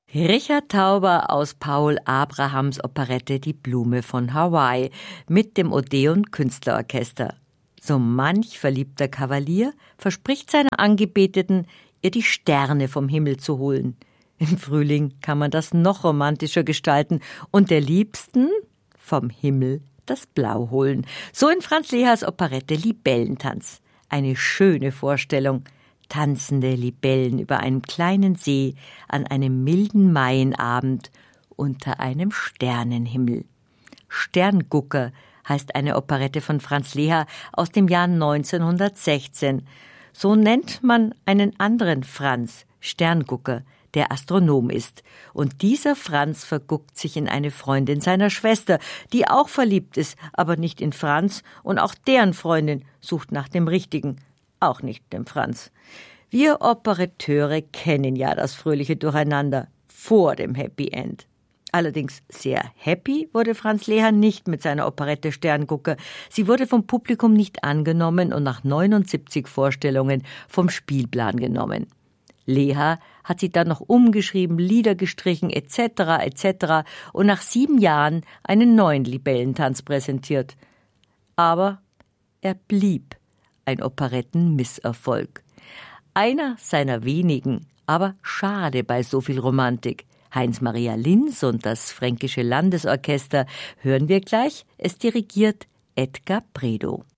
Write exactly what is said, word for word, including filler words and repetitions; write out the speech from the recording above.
Richard Tauber aus Paul Abrahams Operette Die Blume von Hawaii mit dem Odeon Künstlerorchester. So manch verliebter Kavalier verspricht seiner Angebeteten, ihr die Sterne vom Himmel zu holen. Im Frühling kann man das noch romantischer gestalten und der Liebsten vom Himmel das Blau holen. So in Franz Lehars Operette Libellentanz. Eine schöne Vorstellung. Tanzende Libellen über einem kleinen See an einem milden Maienabend unter einem Sternenhimmel. Sterngucker heißt eine Operette von Franz Lehar aus dem Jahr neunzehnhundertsechzehn. So nennt man einen anderen Franz, Sterngucker, der Astronom ist. Und dieser Franz verguckt sich in eine Freundin seiner Schwester, die auch verliebt ist, aber nicht in Franz, und auch deren Freundin sucht nach dem Richtigen, auch nicht dem Franz. Wir Operateure kennen ja das fröhliche Durcheinander vor dem Happy End. Allerdings sehr happy wurde Franz Lehar nicht mit seiner Operette Sterngucker. Sie wurde vom Publikum nicht angenommen und nach neunundsiebzig Vorstellungen vom Spielplan genommen. Lehar hat sie dann noch umgeschrieben, Lieder gestrichen et cetera et cetera und nach sieben Jahren einen neuen Libellentanz präsentiert. Aber er blieb ein Operettenmisserfolg. Einer seiner wenigen, aber schade bei so viel Romantik. Heinz-Maria Linz und das Fränkische Landesorchester hören wir gleich. Es dirigiert Edgar Bredow.